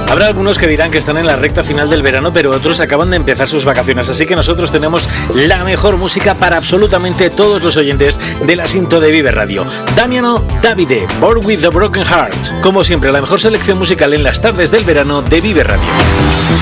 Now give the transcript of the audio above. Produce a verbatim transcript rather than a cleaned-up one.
Habrá algunos que dirán que están en la recta final del verano, pero otros acaban de empezar sus vacaciones, así que nosotros tenemos la mejor música para absolutamente todos los oyentes de la Sinto de Vive Radio. Damiano Davide, Born with a Broken Heart. Como siempre, la mejor selección musical en las tardes del verano de Vive Radio.